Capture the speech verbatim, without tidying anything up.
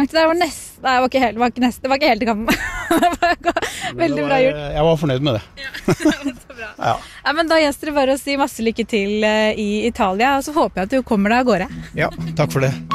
begynte der, var nest, nei, det var ikke helt, det var ikke nest, det var ikke helt i kampen. Veldig bra gjort. Jeg var fornøyd med det. Ja, så bra. Ja. Ja, men da gjenstår det bare å si masse lykke til i Italia, og så håper jeg at du kommer deg av gårde. Ja, takk for det.